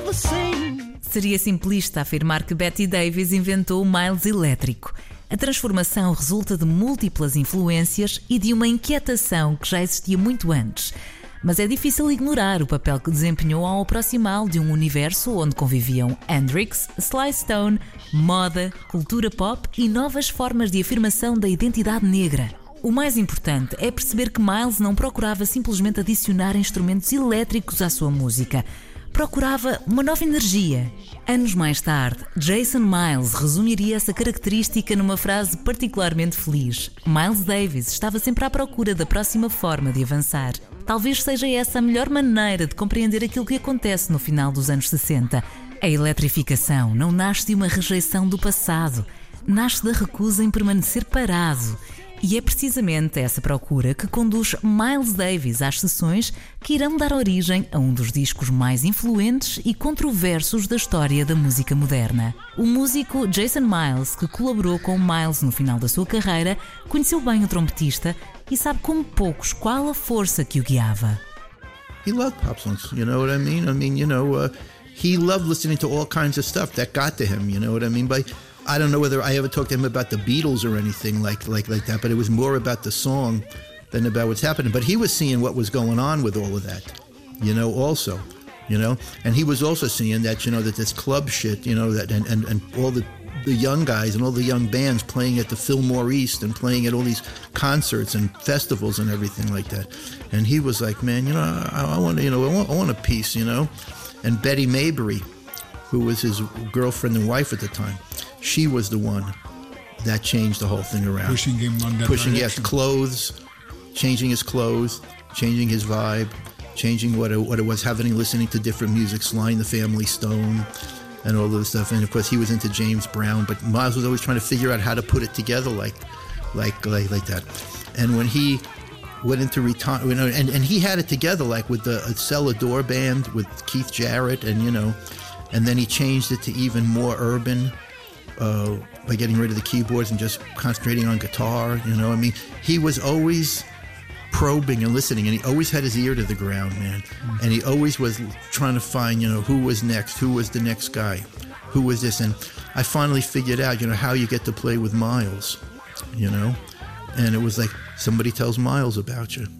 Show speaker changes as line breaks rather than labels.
the same.
Seria simplista afirmar que Betty Davis inventou o Miles elétrico. A transformação resulta de múltiplas influências e de uma inquietação que já existia muito antes. Mas é difícil ignorar o papel que desempenhou ao aproximá-lo de um universo onde conviviam Hendrix, Sly Stone, moda, cultura pop e novas formas de afirmação da identidade negra. O mais importante é perceber que Miles não procurava simplesmente adicionar instrumentos elétricos à sua música. Procurava uma nova energia. Anos mais tarde, Jason Miles resumiria essa característica numa frase particularmente feliz. Miles Davis estava sempre à procura da próxima forma de avançar. Talvez seja essa a melhor maneira de compreender aquilo que acontece no final dos anos 60. A eletrificação não nasce de uma rejeição do passado, nasce da recusa em permanecer parado. E é precisamente essa procura que conduz Miles Davis às sessões que irão dar origem a um dos discos mais influentes e controversos da história da música moderna. O músico Jason Miles, que colaborou com Miles no final da sua carreira, conheceu bem o trompetista e sabe como poucos qual a força que o guiava.
He loved pop songs, you know what I mean? He loved listening to all kinds of stuff that got to him, you know what I mean? But I don't know whether I ever talked to him about the Beatles or anything like that, but it was more about the song than about what's happening. But he was seeing what was going on with all of that, you know, also, you know, and he was also seeing that, you know, that this club shit, you know, that and all the young guys and all the young bands playing at the Fillmore East and playing at all these concerts and festivals and everything like that. And he was like, man, you know, I want a piece, you know. And Betty Maybury, who was his girlfriend and wife at the time, she was the one that changed the whole thing around.
Pushing him on that
Pushing,
direction.
yes, clothes, changing his clothes, changing his vibe, changing what it was, having listening to different music, Sly and the Family Stone, and all of this stuff. And of course, he was into James Brown, but Miles was always trying to figure out how to put it together like that. And when he went into retirement, you know, and he had it together like with the Cellar Door Band with Keith Jarrett, and you know, and then he changed it to even more urban by getting rid of the keyboards and just concentrating on guitar. You know, I mean, he was always probing and listening, and he always had his ear to the ground, man. And he always was trying to find, you know, who was next, who was the next guy, who was this. And I finally figured out, you know, how you get to play with Miles, you know. And it was like somebody tells Miles about you.